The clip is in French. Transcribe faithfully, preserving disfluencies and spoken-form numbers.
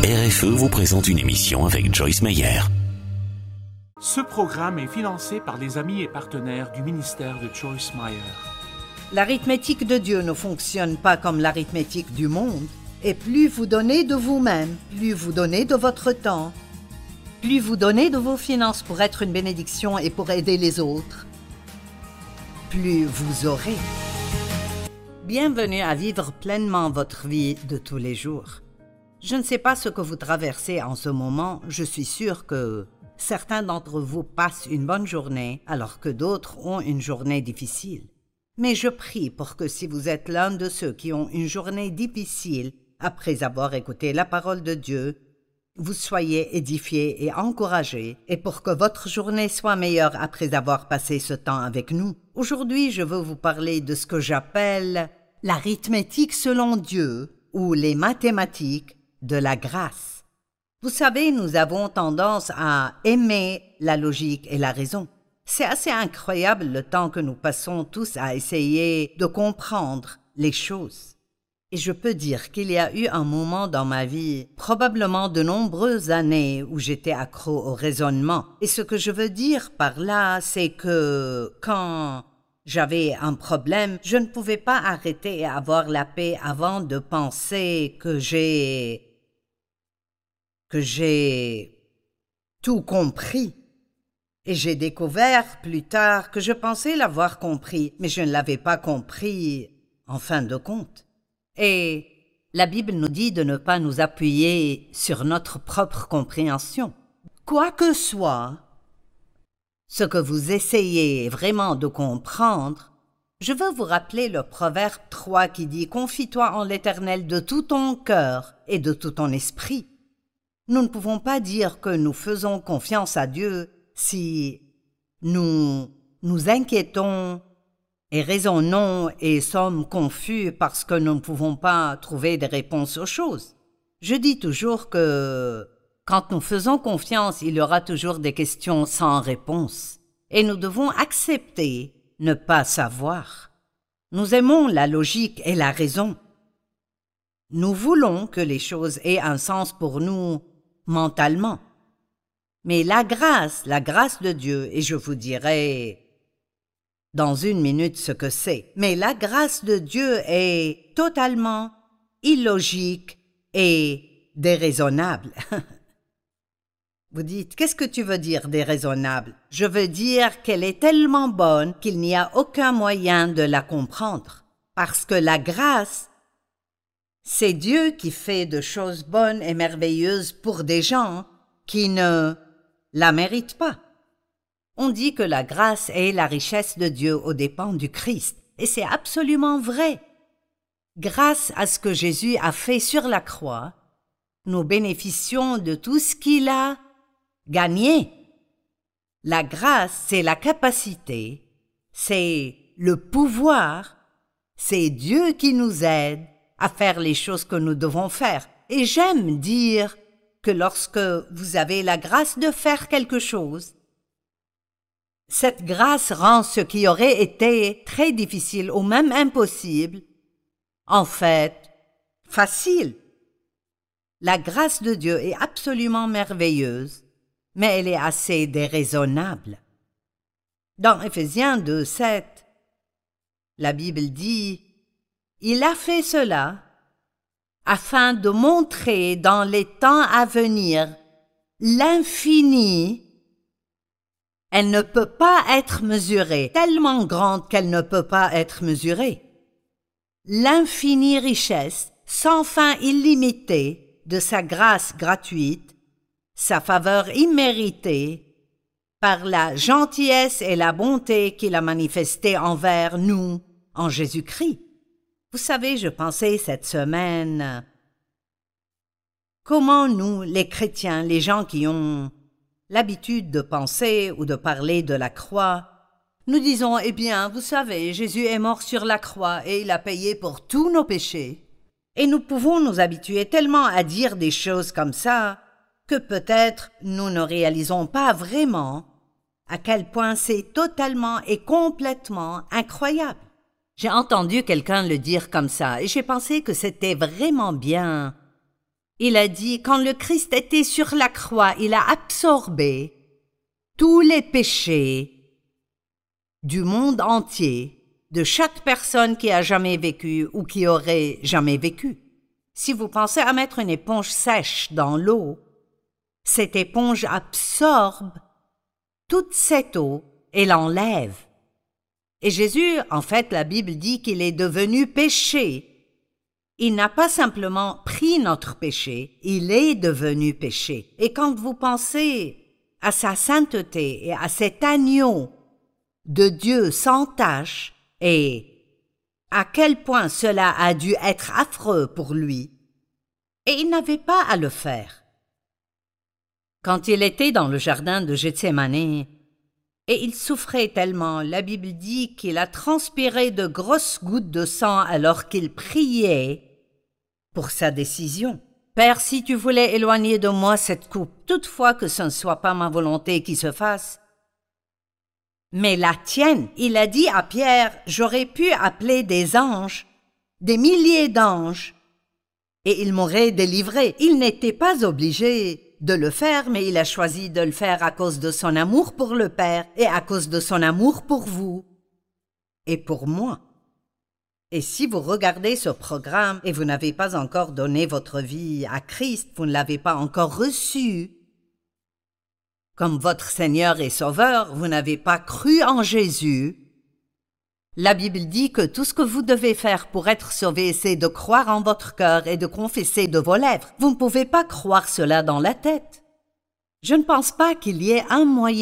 R F E vous présente une émission avec Joyce Meyer. Ce programme est financé par les amis et partenaires du ministère de Joyce Meyer. L'arithmétique de Dieu ne fonctionne pas comme l'arithmétique du monde. Et plus vous donnez de vous-même, plus vous donnez de votre temps, plus vous donnez de vos finances pour être une bénédiction et pour aider les autres, plus vous aurez. Bienvenue à vivre pleinement votre vie de tous les jours. Je ne sais pas ce que vous traversez en ce moment, je suis sûre que certains d'entre vous passent une bonne journée alors que d'autres ont une journée difficile. Mais je prie pour que si vous êtes l'un de ceux qui ont une journée difficile, après avoir écouté la parole de Dieu, vous soyez édifiés et encouragés, et pour que votre journée soit meilleure après avoir passé ce temps avec nous. Aujourd'hui, je veux vous parler de ce que j'appelle l'arithmétique selon Dieu, ou les mathématiques de la grâce. Vous savez, nous avons tendance à aimer la logique et la raison. C'est assez incroyable le temps que nous passons tous à essayer de comprendre les choses. Et je peux dire qu'il y a eu un moment dans ma vie, probablement de nombreuses années, où j'étais accro au raisonnement. Et ce que je veux dire par là, c'est que quand j'avais un problème, je ne pouvais pas arrêter et avoir la paix avant de penser que j'ai... que j'ai tout compris. Et j'ai découvert plus tard que je pensais l'avoir compris, mais je ne l'avais pas compris en fin de compte. Et la Bible nous dit de ne pas nous appuyer sur notre propre compréhension. Quoi que soit ce que vous essayez vraiment de comprendre, je veux vous rappeler le Proverbe trois qui dit « Confie-toi en l'Éternel de tout ton cœur et de tout ton esprit ». Nous ne pouvons pas dire que nous faisons confiance à Dieu si nous nous inquiétons et raisonnons et sommes confus parce que nous ne pouvons pas trouver des réponses aux choses. Je dis toujours que quand nous faisons confiance, il y aura toujours des questions sans réponse. Et nous devons accepter ne pas savoir. Nous aimons la logique et la raison. Nous voulons que les choses aient un sens pour nous mentalement. Mais la grâce, la grâce de Dieu, et je vous dirai dans une minute ce que c'est, mais la grâce de Dieu est totalement illogique et déraisonnable. Vous dites, qu'est-ce que tu veux dire déraisonnable? Je veux dire qu'elle est tellement bonne qu'il n'y a aucun moyen de la comprendre. Parce que la grâce, c'est Dieu qui fait de choses bonnes et merveilleuses pour des gens qui ne la méritent pas. On dit que la grâce est la richesse de Dieu aux dépens du Christ, et c'est absolument vrai. Grâce à ce que Jésus a fait sur la croix, nous bénéficions de tout ce qu'il a gagné. La grâce, c'est la capacité, c'est le pouvoir, c'est Dieu qui nous aide à faire les choses que nous devons faire. Et j'aime dire que lorsque vous avez la grâce de faire quelque chose, cette grâce rend ce qui aurait été très difficile ou même impossible, en fait, facile. La grâce de Dieu est absolument merveilleuse, mais elle est assez déraisonnable. Dans Éphésiens deux, sept, la Bible dit « Il a fait cela afin de montrer dans les temps à venir l'infini. Elle ne peut pas être mesurée, tellement grande qu'elle ne peut pas être mesurée. L'infinie richesse, sans fin illimitée, de sa grâce gratuite, sa faveur imméritée, par la gentillesse et la bonté qu'il a manifestée envers nous en Jésus-Christ. » Vous savez, je pensais cette semaine, comment nous, les chrétiens, les gens qui ont l'habitude de penser ou de parler de la croix, nous disons, eh bien, vous savez, Jésus est mort sur la croix et il a payé pour tous nos péchés. Et nous pouvons nous habituer tellement à dire des choses comme ça que peut-être nous ne réalisons pas vraiment à quel point c'est totalement et complètement incroyable. J'ai entendu quelqu'un le dire comme ça et j'ai pensé que c'était vraiment bien Il a dit, quand le Christ était sur la croix, il a absorbé tous les péchés du monde entier, de chaque personne qui a jamais vécu ou qui aurait jamais vécu. Si vous pensez à mettre une éponge sèche dans l'eau, cette éponge absorbe toute cette eau et l'enlève. Et Jésus, en fait, la Bible dit qu'il est devenu péché. Il n'a pas simplement pris notre péché, il est devenu péché. Et quand vous pensez à sa sainteté et à cet agneau de Dieu sans tache, et à quel point cela a dû être affreux pour lui, et il n'avait pas à le faire. Quand il était dans le jardin de Gethsémani, et il souffrait tellement, la Bible dit qu'il a transpiré de grosses gouttes de sang alors qu'il priait pour sa décision. « Père, si tu voulais éloigner de moi cette coupe, toutefois que ce ne soit pas ma volonté qui se fasse, mais la tienne. » Il a dit à Pierre, « J'aurais pu appeler des anges, des milliers d'anges, et ils m'auraient délivré. » Il n'était pas obligé de le faire, mais il a choisi de le faire à cause de son amour pour le Père et à cause de son amour pour vous et pour moi. Et si vous regardez ce programme et vous n'avez pas encore donné votre vie à Christ, vous ne l'avez pas encore reçu comme votre Seigneur et Sauveur, vous n'avez pas cru en Jésus, la Bible dit que tout ce que vous devez faire pour être sauvé, c'est de croire en votre cœur et de confesser de vos lèvres. Vous ne pouvez pas croire cela dans la tête. Je ne pense pas qu'il y ait un moyen